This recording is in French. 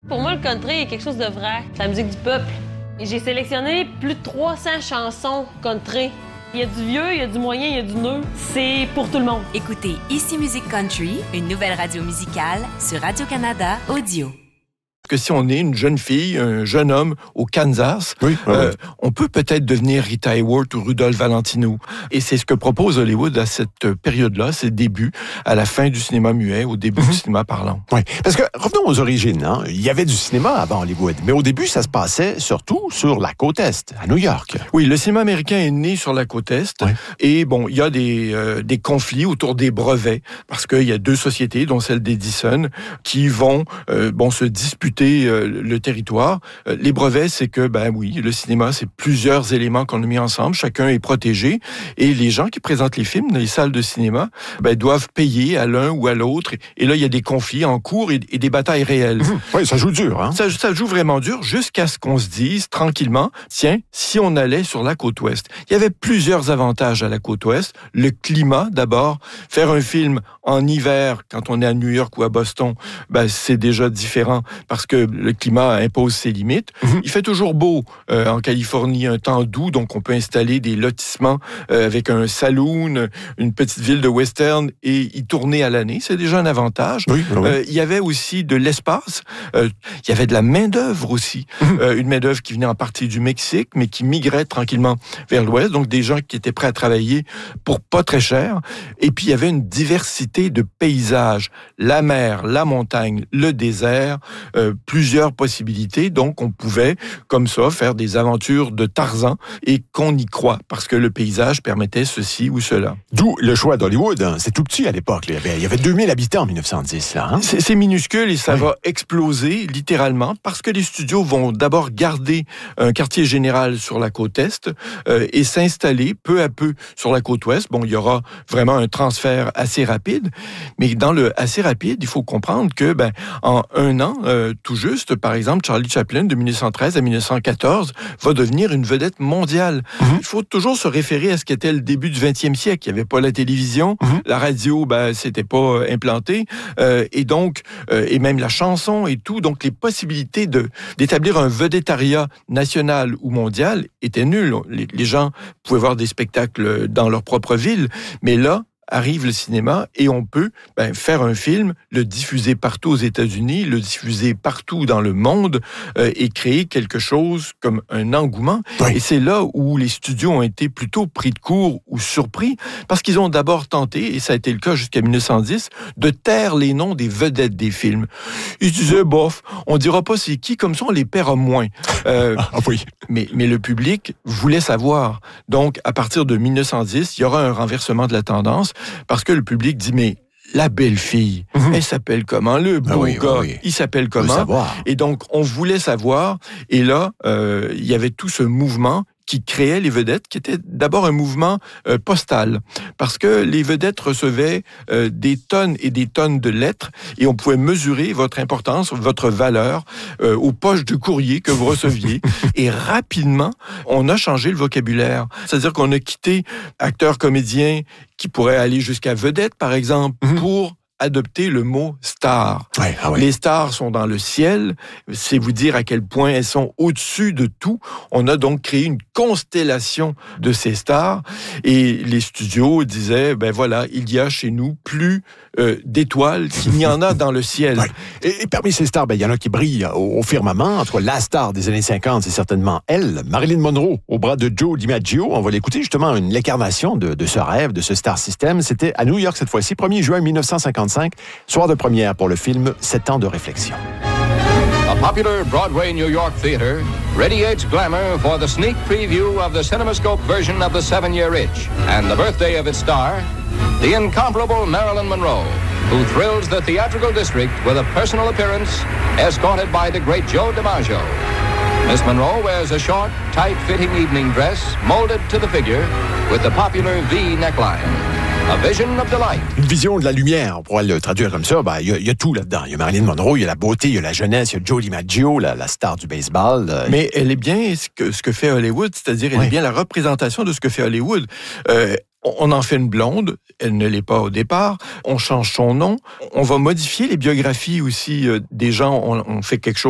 Pour moi, le country est quelque chose de vrai. C'est la musique du peuple. Et j'ai sélectionné plus de 300 chansons country. Il y a du vieux, il y a du moyen, il y a du neuf. C'est pour tout le monde. Écoutez Ici Musique Country, une nouvelle radio musicale sur Radio-Canada Audio. Que si on est une jeune fille, un jeune homme au Kansas, on peut peut-être devenir Rita Hayworth ou Rudolph Valentino. Et c'est ce que propose Hollywood à cette période-là, c'est le début, à la fin du cinéma muet, au début du cinéma parlant. Oui, parce que revenons aux origines. Hein. Il y avait du cinéma avant Hollywood, mais au début, ça se passait surtout sur la côte Est, à New York. Oui, le cinéma américain est né sur la côte Est. Oui. Et bon, il y a des conflits autour des brevets, parce qu'il y a deux sociétés, dont celle d'Edison, qui vont se disputer le territoire. Les brevets, c'est que, le cinéma, c'est plusieurs éléments qu'on a mis ensemble. Chacun est protégé. Et les gens qui présentent les films dans les salles de cinéma, doivent payer à l'un ou à l'autre. Et là, il y a des conflits en cours et des batailles réelles. Oui, ça joue dur, hein? Ça joue vraiment dur jusqu'à ce qu'on se dise, tranquillement, tiens, si on allait sur la côte ouest. Il y avait plusieurs avantages à la côte ouest. Le climat, d'abord. Faire un film en hiver, quand on est à New York ou à Boston, c'est déjà différent parce que le climat impose ses limites. Il fait toujours beau en Californie, un temps doux, donc on peut installer des lotissements avec un saloon, une petite ville de western et y tourner à l'année. C'est déjà un avantage. Oui. Il y avait aussi de l'espace. Il y avait de la main-d'œuvre aussi. Une main-d'œuvre qui venait en partie du Mexique, mais qui migrait tranquillement vers l'ouest. Donc des gens qui étaient prêts à travailler pour pas très cher. Et puis il y avait une diversité de paysages. La mer, la montagne, le désert, plusieurs possibilités. Donc, on pouvait, comme ça, faire des aventures de Tarzan et qu'on y croit, parce que le paysage permettait ceci ou cela. D'où le choix d'Hollywood. Hein. C'est tout petit à l'époque. Il y avait 2000 habitants en 1910. Là, hein? C'est minuscule et ça va exploser, littéralement, parce que les studios vont d'abord garder un quartier général sur la côte Est et s'installer peu à peu sur la côte Ouest. Bon, il y aura vraiment un transfert assez rapide, mais dans le assez rapide, il faut comprendre que, en un an, tout juste, par exemple, Charlie Chaplin, de 1913 à 1914, va devenir une vedette mondiale. Il faut toujours se référer à ce qu'était le début du 20e siècle. Il n'y avait pas la télévision, la radio, c'était pas implanté, et donc, et même la chanson et tout. Donc, les possibilités d'établir un vedettariat national ou mondial étaient nulles. Les gens pouvaient voir des spectacles dans leur propre ville, mais là, arrive le cinéma et on peut faire un film, le diffuser partout aux États-Unis, le diffuser partout dans le monde et créer quelque chose comme un engouement. Oui. Et c'est là où les studios ont été plutôt pris de court ou surpris parce qu'ils ont d'abord tenté, et ça a été le cas jusqu'à 1910, de taire les noms des vedettes des films. Ils disaient, bof, on dira pas c'est qui, comme ça on les paiera moins. Oui. Mais le public voulait savoir. Donc, à partir de 1910, il y aura un renversement de la tendance parce que le public dit, mais la belle fille, elle s'appelle comment? Le beau gars, il s'appelle comment? Et donc, on voulait savoir. Et là, il y avait tout ce mouvement qui créait les vedettes, qui était d'abord un mouvement postal, parce que les vedettes recevaient des tonnes et des tonnes de lettres, et on pouvait mesurer votre importance, votre valeur aux poches de courrier que vous receviez. Et rapidement, on a changé le vocabulaire. C'est-à-dire qu'on a quitté acteur, comédien, qui pourrait aller jusqu'à vedette, par exemple, pour adopter le mot star. Les stars sont dans le ciel, c'est vous dire à quel point elles sont au-dessus de tout. On a donc créé une constellation de ces stars et les studios disaient, il y a chez nous plus d'étoiles qu'il n'y en a dans le ciel. Et parmi ces stars, il y en a qui brillent au firmament. Entre la star des années 50, c'est certainement elle, Marilyn Monroe, au bras de Joe DiMaggio. On va l'écouter justement, l'incarnation de ce rêve, de ce star system. C'était à New York cette fois-ci, 1er juin 1955. Soir de première pour le film 7 ans de réflexion. A popular Broadway New York theater radiates glamour for the sneak preview of the CinemaScope version of The 7-Year Itch and the birthday of its star, the incomparable Marilyn Monroe, who thrills the theatrical district with a personal appearance escorted by the great Joe DiMaggio. Miss Monroe wears a short, tight-fitting evening dress molded to the figure with the popular V neckline. A vision of delight. Une vision de la lumière, on pourrait le traduire comme ça. Il y a tout là-dedans. Il y a Marilyn Monroe, il y a la beauté, il y a la jeunesse, il y a Joe DiMaggio, la star du baseball. Mais elle est bien ce que fait Hollywood, c'est-à-dire elle est bien la représentation de ce que fait Hollywood. On en fait une blonde, elle ne l'est pas au départ, on change son nom, on va modifier les biographies aussi des gens, on fait quelque chose